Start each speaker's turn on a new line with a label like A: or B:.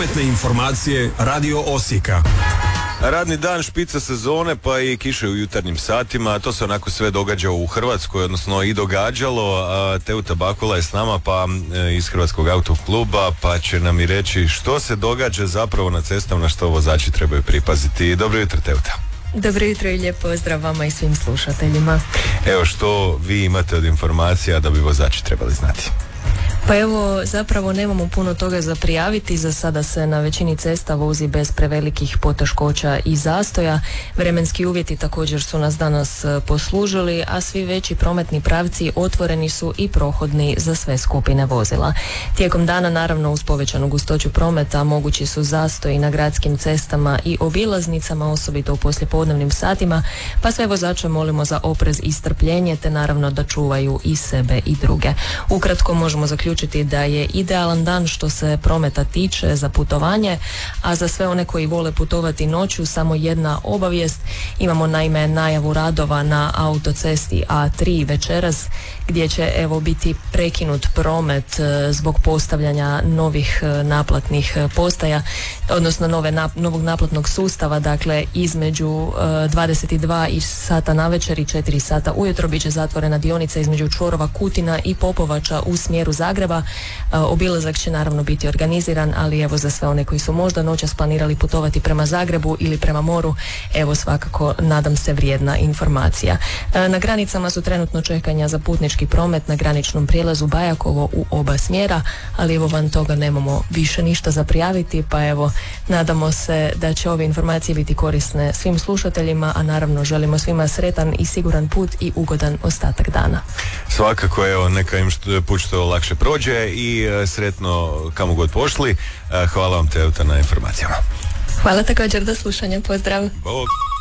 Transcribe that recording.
A: Prometne informacije Radio Osijeka.
B: Radni dan, špica sezone, pa i kiše u jutarnjim satima. To se onako sve događa u Hrvatskoj, odnosno i događalo. Teuta Bakula je s nama, pa iz Hrvatskog autokluba, pa će nam i reći što se događa zapravo na cestama, na što vozači trebaju pripaziti. Dobro jutro, Teuta.
C: Dobro jutro i lijep pozdrav vama i svim slušateljima.
B: Evo, što vi imate od informacija da bi vozači trebali znati?
C: Pa evo, zapravo nemamo puno toga za prijaviti. Za sada se na većini cesta vozi bez prevelikih poteškoća i zastoja. Vremenski uvjeti također su nas danas poslužili, a svi veći prometni pravci otvoreni su i prohodni za sve skupine vozila. Tijekom dana, naravno, uz povećanu gustoću prometa mogući su zastoji na gradskim cestama i obilaznicama, osobito u poslijepodnevnim satima, pa sve vozače molimo za oprez i strpljenje, te naravno da čuvaju i sebe i druge. Ukratko možemo zaključiti da je idealan dan što se prometa tiče za putovanje, a za sve one koji vole putovati noću samo jedna obavijest. Imamo naime najavu radova na autocesti A3 večeras, gdje će evo biti prekinut promet zbog postavljanja novih naplatnih postaja, odnosno novog naplatnog sustava. Dakle, između 22 sata navečer i 4 sata ujutro bit će zatvorena dionica između čvorova Kutina i Popovača u smjeru Zagreba. Obilazak će naravno biti organiziran, ali evo za sve one koji su možda noćas planirali putovati prema Zagrebu ili prema moru, evo svakako nadam se vrijedna informacija. Na granicama su trenutno čekanja za putnički promet na graničnom prijelazu Bajakovo u oba smjera, ali evo van toga nemamo više ništa za prijaviti, pa evo nadamo se da će ove informacije biti korisne svim slušateljima, a naravno želimo svima sretan i siguran put i ugodan ostatak dana.
B: Svakako, evo, neka im put što lakše prođe i sretno kamo god pošli. Hvala vam, Teuta, na informacijama.
C: Hvala također, do slušanja, pozdrav.
B: Bog.